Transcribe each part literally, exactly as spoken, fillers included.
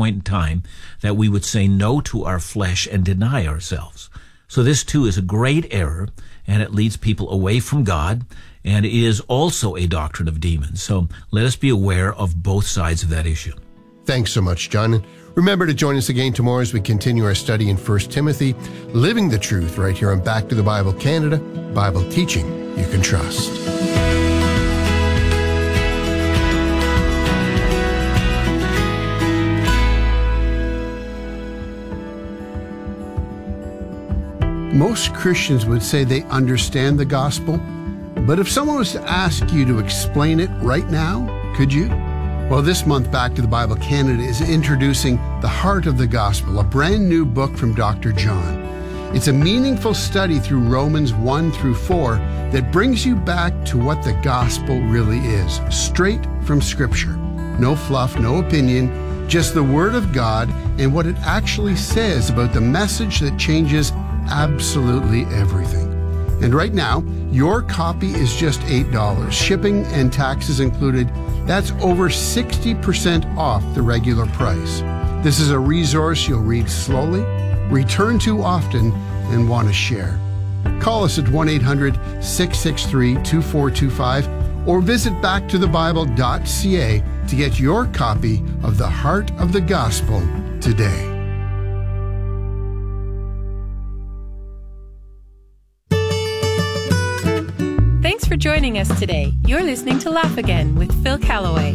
point in time that we would say no to our flesh and deny ourselves. So this too is a great error, and it leads people away from God, and is also a doctrine of demons. So let us be aware of both sides of that issue. Thanks so much, John. And remember to join us again tomorrow as we continue our study in First Timothy, living the truth right here on Back to the Bible Canada, Bible teaching you can trust. Most Christians would say they understand the gospel, but if someone was to ask you to explain it right now, could you? Well, this month, Back to the Bible Canada is introducing The Heart of the Gospel, a brand new book from Doctor John. It's a meaningful study through Romans one through four that brings you back to what the gospel really is, straight from Scripture. No fluff, no opinion, just the Word of God and what it actually says about the message that changes absolutely everything. And right now, your copy is just eight dollars, shipping and taxes included. That's over sixty percent off the regular price. This is a resource you'll read slowly, return to often, and want to share. Call us at one eight hundred, six six three, two four two five or visit back to the bible dot c a to get your copy of The Heart of the Gospel today. Thanks for joining us today. You're listening to Laugh Again with Phil Callaway.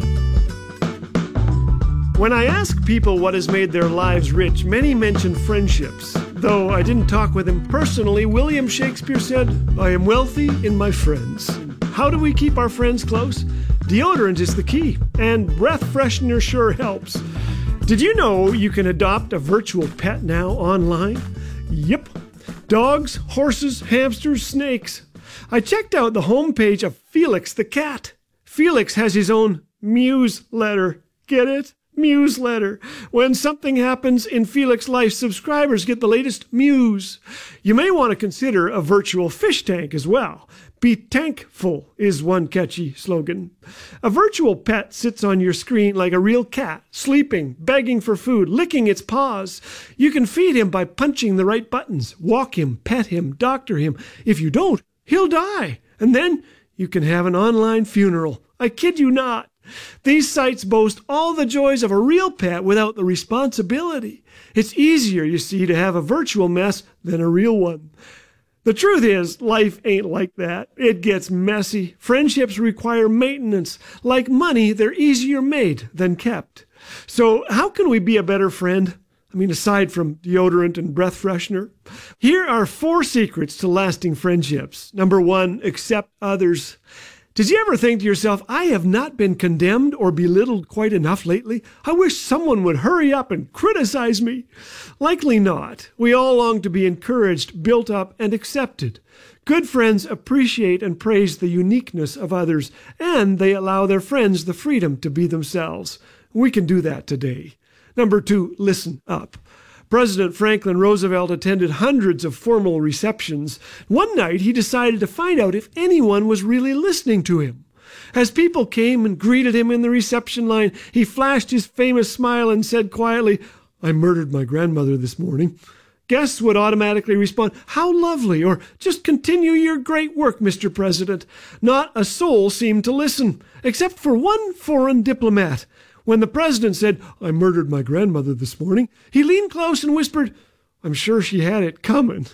When I ask people what has made their lives rich, many mention friendships. Though I didn't talk with him personally, William Shakespeare said, "I am wealthy in my friends." How do we keep our friends close? Deodorant is the key, and breath freshener sure helps. Did you know you can adopt a virtual pet now online? Yep. Dogs, horses, hamsters, snakes. I checked out the homepage of Felix the cat. Felix has his own Muse letter. Get it? Muse letter. When something happens in Felix life, subscribers get the latest Muse. You may want to consider a virtual fish tank as well. Be tankful is one catchy slogan. A virtual pet sits on your screen like a real cat, sleeping, begging for food, licking its paws. You can feed him by punching the right buttons, walk him, pet him, doctor him. If you don't, he'll die. And then you can have an online funeral. I kid you not. These sites boast all the joys of a real pet without the responsibility. It's easier, you see, to have a virtual mess than a real one. The truth is, life ain't like that. It gets messy. Friendships require maintenance. Like money, they're easier made than kept. So how can we be a better friend? I mean, aside from deodorant and breath freshener. Here are four secrets to lasting friendships. Number one, accept others. Did you ever think to yourself, I have not been condemned or belittled quite enough lately? I wish someone would hurry up and criticize me. Likely not. We all long to be encouraged, built up, and accepted. Good friends appreciate and praise the uniqueness of others, and they allow their friends the freedom to be themselves. We can do that today. Number two, listen up. President Franklin Roosevelt attended hundreds of formal receptions. One night, he decided to find out if anyone was really listening to him. As people came and greeted him in the reception line, he flashed his famous smile and said quietly, "I murdered my grandmother this morning." Guests would automatically respond, "How lovely," or "Just continue your great work, Mister President." Not a soul seemed to listen, except for one foreign diplomat. When the president said, "I murdered my grandmother this morning," he leaned close and whispered, "I'm sure she had it coming."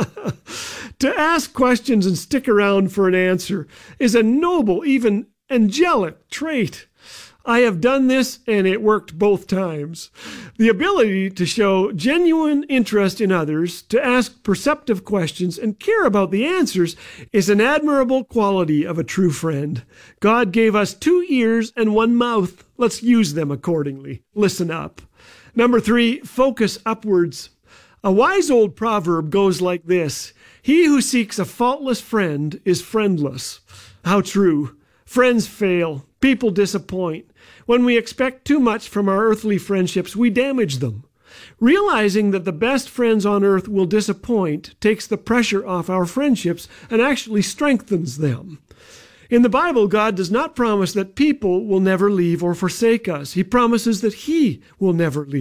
To ask questions and stick around for an answer is a noble, even angelic trait. I have done this, and it worked both times. The ability to show genuine interest in others, to ask perceptive questions, and care about the answers is an admirable quality of a true friend. God gave us two ears and one mouth. Let's use them accordingly. Listen up. Number three, focus upwards. A wise old proverb goes like this: "He who seeks a faultless friend is friendless." How true. Friends fail. People disappoint. When we expect too much from our earthly friendships, we damage them. Realizing that the best friends on earth will disappoint takes the pressure off our friendships and actually strengthens them. In the Bible, God does not promise that people will never leave or forsake us. He promises that He will never leave